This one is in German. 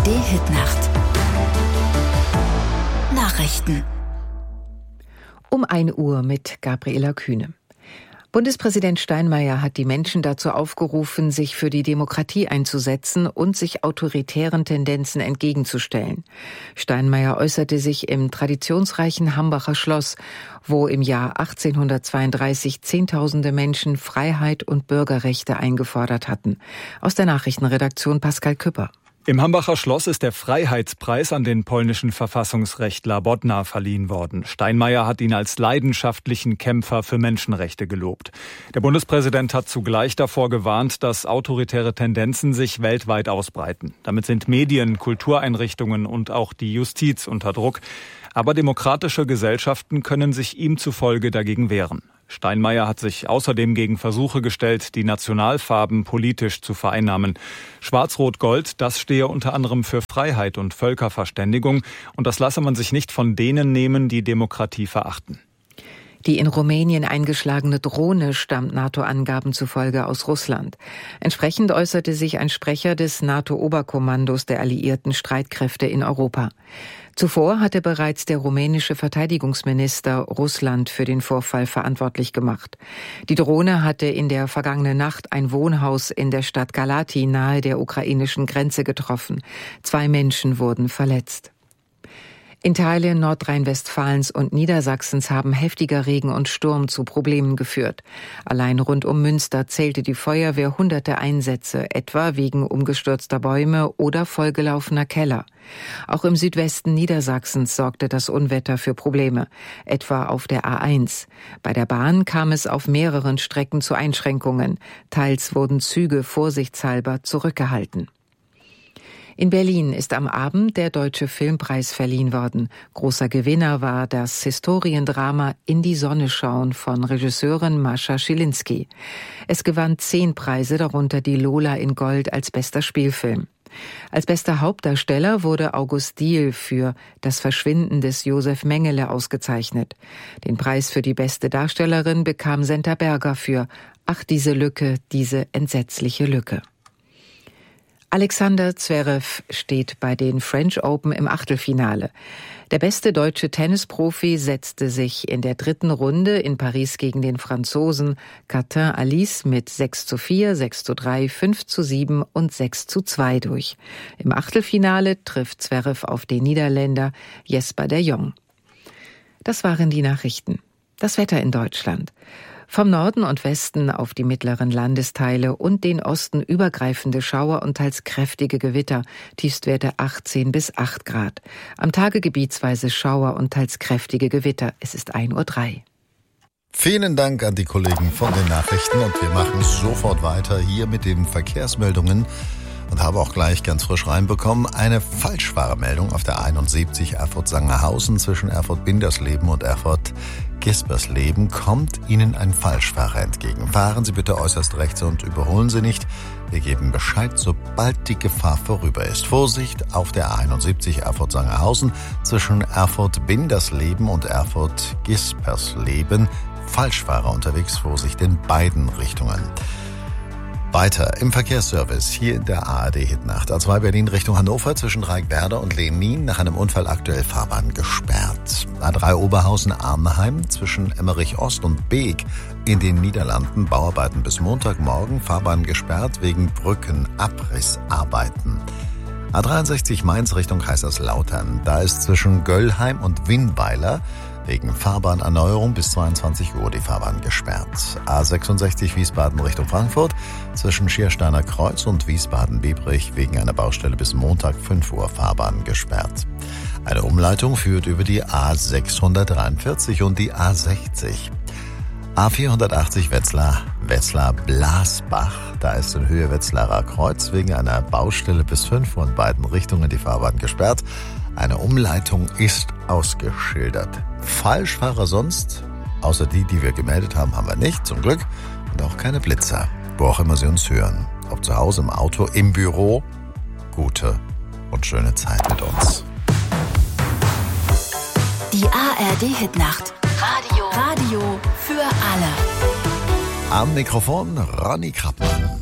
ARD-Hitnacht. Nachrichten. Um 1 Uhr mit Gabriela Kühne. Bundespräsident Steinmeier hat die Menschen dazu aufgerufen, sich für die Demokratie einzusetzen und sich autoritären Tendenzen entgegenzustellen. Steinmeier äußerte sich im traditionsreichen Hambacher Schloss, wo im Jahr 1832 Zehntausende Menschen Freiheit und Bürgerrechte eingefordert hatten. Aus der Nachrichtenredaktion Pascal Küpper. Im Hambacher Schloss ist der Freiheitspreis an den polnischen Verfassungsrechtler Bodnar verliehen worden. Steinmeier hat ihn als leidenschaftlichen Kämpfer für Menschenrechte gelobt. Der Bundespräsident hat zugleich davor gewarnt, dass autoritäre Tendenzen sich weltweit ausbreiten. Damit sind Medien, Kultureinrichtungen und auch die Justiz unter Druck. Aber demokratische Gesellschaften können sich ihm zufolge dagegen wehren. Steinmeier hat sich außerdem gegen Versuche gestellt, die Nationalfarben politisch zu vereinnahmen. Schwarz-Rot-Gold, das stehe unter anderem für Freiheit und Völkerverständigung, und das lasse man sich nicht von denen nehmen, die Demokratie verachten. Die in Rumänien eingeschlagene Drohne stammt NATO-Angaben zufolge aus Russland. Entsprechend äußerte sich ein Sprecher des NATO-Oberkommandos der alliierten Streitkräfte in Europa. Zuvor hatte bereits der rumänische Verteidigungsminister Russland für den Vorfall verantwortlich gemacht. Die Drohne hatte in der vergangenen Nacht ein Wohnhaus in der Stadt Galati nahe der ukrainischen Grenze getroffen. 2 Menschen wurden verletzt. In Teilen Nordrhein-Westfalens und Niedersachsens haben heftiger Regen und Sturm zu Problemen geführt. Allein rund um Münster zählte die Feuerwehr hunderte Einsätze, etwa wegen umgestürzter Bäume oder vollgelaufener Keller. Auch im Südwesten Niedersachsens sorgte das Unwetter für Probleme, etwa auf der A1. Bei der Bahn kam es auf mehreren Strecken zu Einschränkungen. Teils wurden Züge vorsichtshalber zurückgehalten. In Berlin ist am Abend der Deutsche Filmpreis verliehen worden. Großer Gewinner war das Historiendrama In die Sonne schauen von Regisseurin Mascha Schilinski. Es gewann 10 Preise, darunter die Lola in Gold als bester Spielfilm. Als bester Hauptdarsteller wurde August Diehl für Das Verschwinden des Josef Mengele ausgezeichnet. Den Preis für die beste Darstellerin bekam Senta Berger für Ach, diese Lücke, diese entsetzliche Lücke. Alexander Zverev steht bei den French Open im Achtelfinale. Der beste deutsche Tennisprofi setzte sich in der 3. Runde in Paris gegen den Franzosen Quentin Alice mit 6:4, 6:3, 5:7 und 6:2 durch. Im Achtelfinale trifft Zverev auf den Niederländer Jesper de Jong. Das waren die Nachrichten. Das Wetter in Deutschland. Vom Norden und Westen auf die mittleren Landesteile und den Osten übergreifende Schauer und teils kräftige Gewitter, Tiefstwerte 18 bis 8 Grad. Am Tage gebietsweise Schauer und teils kräftige Gewitter. Es ist 1:03 Uhr. Vielen Dank an die Kollegen von den Nachrichten, und wir machen sofort weiter hier mit den Verkehrsmeldungen. Und habe auch gleich ganz frisch reinbekommen eine Falschfahrermeldung auf der 71 Erfurt-Sangerhausen zwischen Erfurt-Bindersleben und Erfurt-Gispersleben. Kommt Ihnen ein Falschfahrer entgegen. Fahren Sie bitte äußerst rechts und überholen Sie nicht. Wir geben Bescheid, sobald die Gefahr vorüber ist. Vorsicht auf der 71 Erfurt-Sangerhausen zwischen Erfurt-Bindersleben und Erfurt-Gispersleben. Falschfahrer unterwegs, Vorsicht in beiden Richtungen. Weiter im Verkehrsservice hier in der ARD-Hitnacht. A2 Berlin Richtung Hannover zwischen Dreieckwerder und Lenin nach einem Unfall aktuell Fahrbahn gesperrt. A3 Oberhausen-Arnheim zwischen Emmerich Ost und Beek in den Niederlanden. Bauarbeiten bis Montagmorgen. Fahrbahn gesperrt wegen Brückenabrissarbeiten. A63 Mainz Richtung Kaiserslautern. Da ist zwischen Göllheim und Winnweiler wegen Fahrbahnerneuerung bis 22 Uhr die Fahrbahn gesperrt. A66 Wiesbaden Richtung Frankfurt zwischen Schiersteiner Kreuz und Wiesbaden-Biebrich wegen einer Baustelle bis Montag 5 Uhr Fahrbahn gesperrt. Eine Umleitung führt über die A643 und die A60. A480 Wetzlar-Blasbach. Da ist in Höhe Wetzlarer Kreuz wegen einer Baustelle bis 5 Uhr in beiden Richtungen die Fahrbahn gesperrt. Eine Umleitung ist ausgeschildert. Falschfahrer sonst, außer die wir gemeldet haben, haben wir nicht, zum Glück. Und auch keine Blitzer, wo auch immer Sie uns hören. Ob zu Hause, im Auto, im Büro. Gute und schöne Zeit mit uns. Die ARD-Hitnacht. Radio für alle. Am Mikrofon Ronny Krappmann.